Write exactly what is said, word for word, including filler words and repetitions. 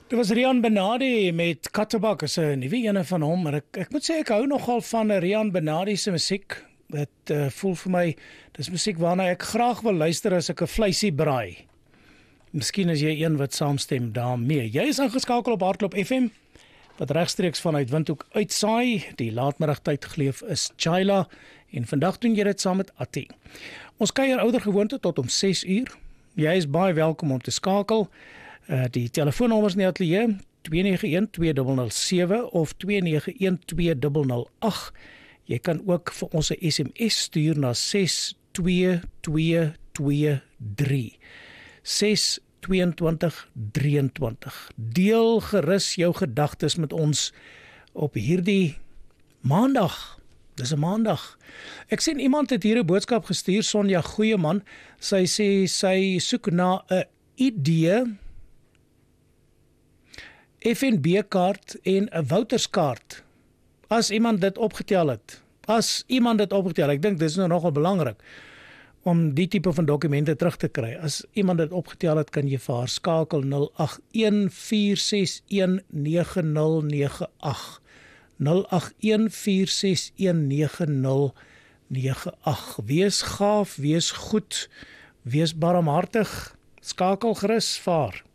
Dit was Rian Benadi met Katterbak, is 'n nuwe ene van hom, maar ek, ek moet sê ek hou nogal van Rian Benadi se musiek. Dit uh, voel vir my, dis musiek waarna ek graag wil luister as ek 'n vleisie braai. Miskien is jy een wat saamstem daarmee. Jy is ingeskakel op Hardloop F M, wat regstreeks vanuit Windhoek uitsaai. Die laatmiddagtyd geleef is Chayla, en vandag doen jy dit saam met Attie. Ons kuier ouer gewoonte tot om ses uur. Jy is baie welkom om te skakel. Uh, die telefoonnommers in die ateljee twee nege een twee nul nul sewe of twee nege een twee nul nul agt. Jy kan ook vir ons 'n S M S stuur na ses twee twee twee drie. ses twee twee drie twee. Deel gerus jou gedagtes met ons op hierdie maandag. Dis 'n maandag. Ek sien iemand het hier 'n boodskap gestuur, Sonja, goeie man. Sy sê sy soek na 'n idee, F N B-kaart en 'n Wouterskaart. As iemand dit opgetel het. As iemand dit opgetel het. Ek dink dit is nou nogal belangrik om die tipe van dokumente terug te kry. As iemand dit opgetel het, kan jy vir haar skakel nul agt een vier ses een nege nul nege agt. nul agt een vier ses een nege nul nege agt. Wees gaaf, wees goed, wees barmhartig. Skakel gerus vir haar.